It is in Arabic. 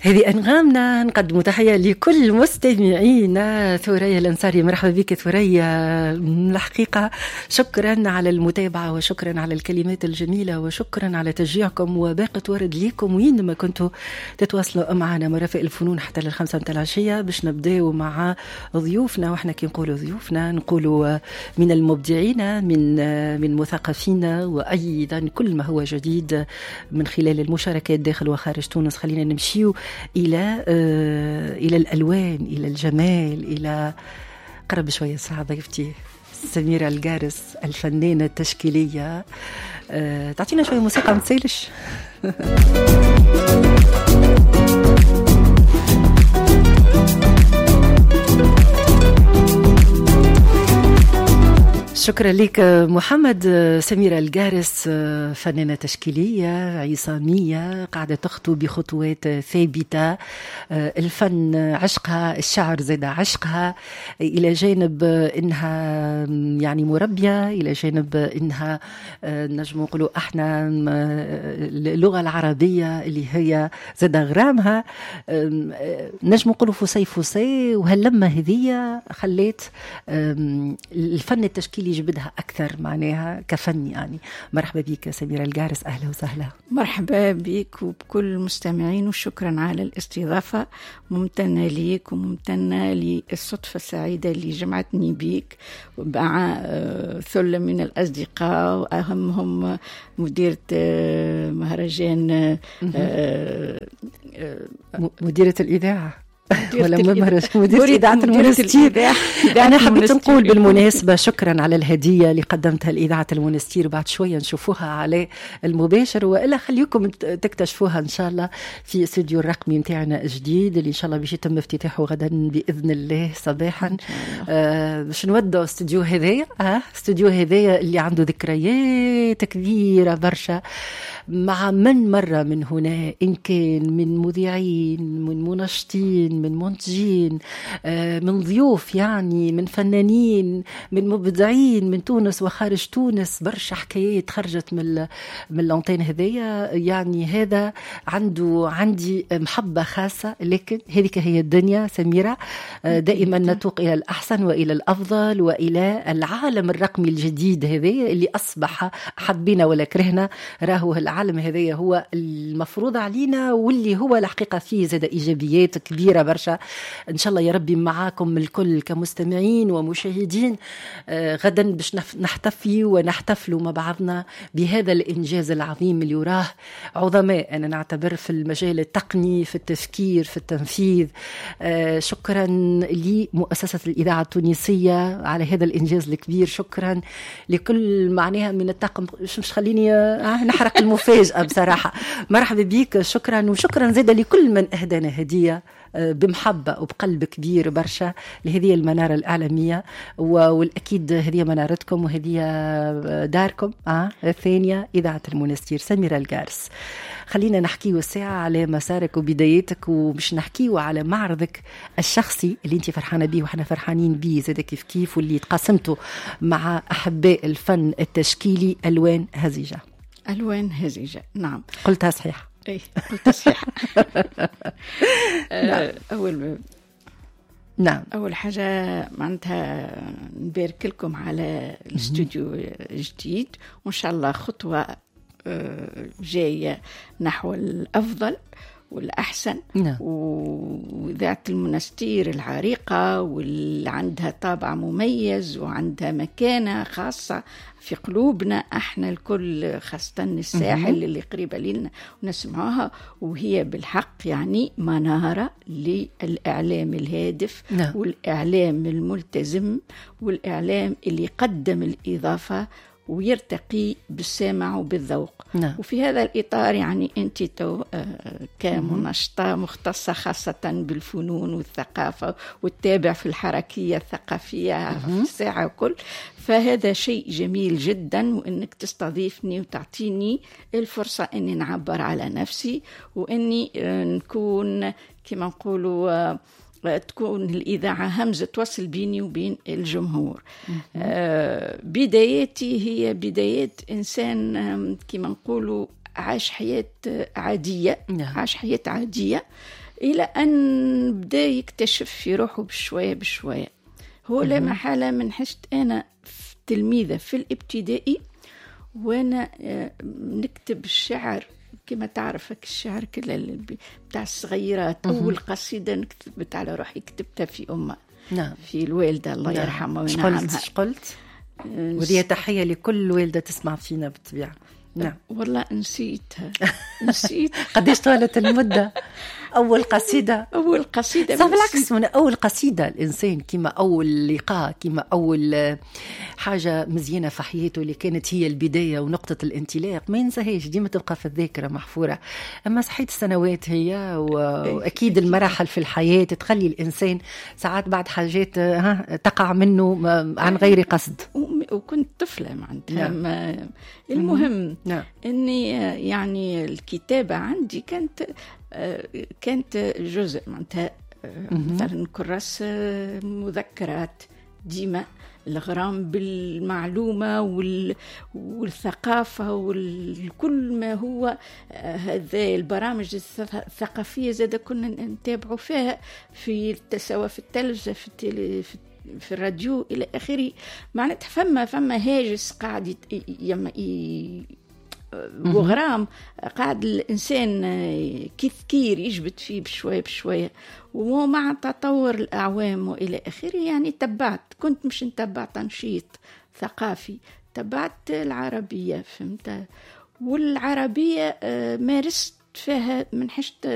هذه أنغامنا. نقدم تحية لكل مستمعينا. ثريا الأنصاري، مرحبا بك ثريا. الحقيقة شكرا على المتابعة، وشكرا على الكلمات الجميلة، وشكرا على تشجيعكم وباقة ورد ليكم وينما كنتوا تتواصلوا معنا مرافق الفنون حتى للخمسة متاع العشية، باش نبداو مع ضيوفنا. وإحنا كي نقولوا ضيوفنا نقولوا من المبدعين، من مثقفين، وأيضا كل ما هو جديد من خلال المشاركات داخل وخارج تونس. خلينا نمشيو إلى الألوان، إلى الجمال، إلى قرب شوية ساعة ضيفتي سميرة الجارس الفنانة التشكيلية. تعطينا شوية موسيقى متسيلش. شكرا لك محمد. سميرة الجارس فنانة تشكيلية عصامية قاعدة تخطو بخطوات ثابتة. الفن عشقها، الشعر زاد عشقها، إلى جانب إنها يعني مربية، إلى جانب إنها نجم نقولوا احنا اللغة العربية اللي هي زاد غرامها، نجم نقولوا فصي. وهاللمة هذية خليت الفن التشكيلي يجبدها أكثر معناها كفن. يعني مرحبا بك سميرة الجارس، أهلا وسهلا. مرحبا بك وبكل المستمعين، وشكرا على الاستضافة. ممتنة ليك وممتنة للصدفة السعيدة اللي جمعتني بك مع ثلة من الأصدقاء، وأهمهم مديرة مهرجان مديرة الإذاعة ولا مديرة إذاعة المونستير. أنا حبيت نقول بالمناسبة شكرا على الهدية اللي قدمتها الإذاعة المونستير. بعد شوية نشوفوها على المباشر، وإلا خليكم تكتشفوها إن شاء الله في استوديو الرقمي متاعنا الجديد اللي إن شاء الله باش يتم افتتاحه غدا بإذن الله صباحا. باش نودع استوديو هذايا استوديو هذايا اللي عنده ذكريات كبيرة برشا مع من مرة من هنا، إن كان من مذيعين، من منشطين، من منتجين، من ضيوف، يعني من فنانين، من مبدعين من تونس وخارج تونس. برشا حكايات خرجت من اللونتين هذية. يعني هذا عندي محبة خاصة، لكن هذيك هي الدنيا سميرة. دائما نتوق إلى الأحسن وإلى الأفضل وإلى العالم الرقمي الجديد هذا اللي أصبح حبينا ولا كرهنا. راهو العالم هذا هو المفروض علينا، واللي هو الحقيقة فيه زاد إيجابيات كبيرة برشا. إن شاء الله يا ربي معاكم الكل كمستمعين ومشاهدين. غدا باش نحتفي ونحتفلوا مع بعضنا بهذا الإنجاز العظيم اللي وراه عظماء. أنا نعتبر في المجال التقني، في التفكير، في التنفيذ. شكرا لمؤسسة الإذاعة التونسية على هذا الإنجاز الكبير. شكرا لكل معناها من الطاقم. مش خليني نحرق المفاجأة بصراحة. مرحبا بيك. شكرا، وشكرا زيادة لكل من أهدانا هدية بمحبة وبقلب كبير برشا لهذه المنارة الإعلامية. والأكيد هذه منارتكم وهذه داركم الثانية إذاعة المونستير. سميرة الجارس، خلينا نحكيه الساعة على مسارك وبدايتك، ومش نحكيه على معرضك الشخصي اللي انت فرحانة بيه وحنا فرحانين بيه زاد كيف، واللي تقاسمته مع أحباء الفن التشكيلي. ألوان هزيجة. ألوان هزيجة، نعم قلتها صحيح. اي قلت صحيح. أول حاجة معناتها نبارك لكم على الاستوديو الجديد، وإن شاء الله خطوة جاية نحو الأفضل والأحسن. وإذاعة المونستير العريقة واللي عندها طابع مميز وعندها مكانة خاصة في قلوبنا احنا الكل، خاصة الساحل اللي قريبة لنا ونسمعها، وهي بالحق يعني منارة للإعلام الهادف والإعلام الملتزم والإعلام اللي يقدم الإضافة ويرتقي بالسمع وبالذوق. وفي هذا الإطار يعني أنت كمنشطة مختصة خاصة بالفنون والثقافة والتابع في الحركية الثقافية في الساعة وكل، فهذا شيء جميل جدا، وأنك تستضيفني وتعطيني الفرصة أني نعبر على نفسي، وأني نكون كما نقولوا تكون الإذاعة همزة توصل بيني وبين الجمهور. بداياتي هي بدايات إنسان كما نقولوا عاش حياة عادية. عاش حياة عادية إلى أن بدأ يكتشف في روحه بشوية بشوية. هو لا محالة من حشت أنا تلميذة في الابتدائي وأنا نكتب الشعر كما تعرفك الشعر كله بتاع الصغيرات. أول قصيدة كتبت على روحي كتبتها في أمة. نعم. في الوالدة الله يرحمها وينعمها. قلت ودي تحية لكل والدة تسمع فينا بالطبيعة. نعم. والله نسيتها. نسيت. قديش طالت المدة؟ أول قصيدة صح بالعكس، من أول قصيدة الإنسان كما أول لقاء، كما أول حاجة مزيانة في حياته اللي كانت هي البداية ونقطة الانطلاق، ما ينساهاش، ديما تبقى في الذاكرة محفورة. أما صحيت السنوات هي وأكيد المراحل في الحياة تخلي الإنسان ساعات بعد حاجات تقع منه عن غير قصد. وكنت طفلة معناتها. المهم أني يعني الكتابة عندي كانت جزء معناتها مثلا كراس مذكرات ديما الغرام بالمعلومة والثقافة وكل ما هو هذا البرامج الثقافية زاد كنا نتابعوا فيها سواء في التلفزة في الراديو إلى آخره. معناتها فما هاجس قاعد وغرام قاعد الإنسان كثير يجبت فيه بشوية بشوية. ومع تطور الأعوام وإلى آخره يعني كنت مش نتبع تنشيط ثقافي، تبعت العربية فهمت. والعربية مارست فيها من حشت